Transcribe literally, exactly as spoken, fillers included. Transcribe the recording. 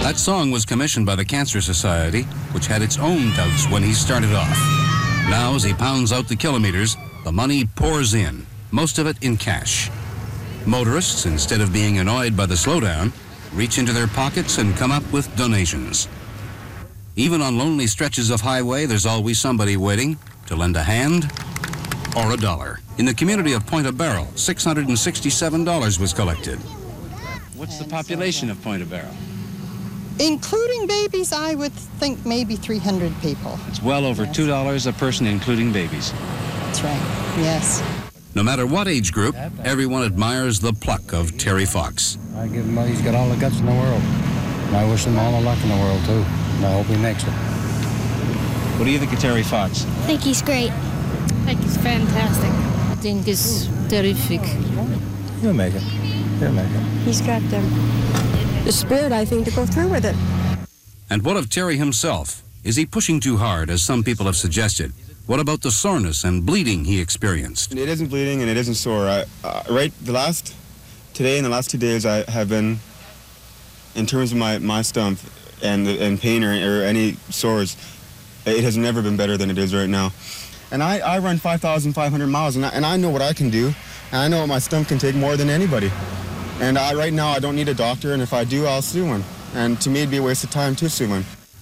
That song was commissioned by the Cancer Society, which had its own doubts when he started off. Now, as he pounds out the kilometers, the money pours in, most of it in cash. Motorists, instead of being annoyed by the slowdown, reach into their pockets and come up with donations. Even on lonely stretches of highway, there's always somebody waiting to lend a hand or a dollar. In the community of Point Barrow, six hundred sixty-seven dollars was collected. What's the population of Point Barrow? Including babies, I would think maybe three hundred people. It's well over Yes. two dollars a person, including babies. That's right, yes. No matter what age group, everyone admires the pluck of Terry Fox. I give him, he's got all the guts in the world. And I wish him all the luck in the world, too. And I hope he makes it. What do you think of Terry Fox? I think he's great. I think he's fantastic. I think it's terrific. He'll make it. He'll make it. He's got the, the spirit, I think, to go through with it. And what of Terry himself? Is he pushing too hard, as some people have suggested? What about the soreness and bleeding he experienced? It isn't bleeding and it isn't sore. I, uh, right, the last, today and the last two days I have been, in terms of my, my stump and, and pain or, or any sores, it has never been better than it is right now. And I, I run five thousand five hundred miles and I, and I know what I can do. And I know what my stump can take more than anybody. And I, right now I don't need a doctor, and if I do, I'll sue one. And to me it'd be a waste of time to sue one.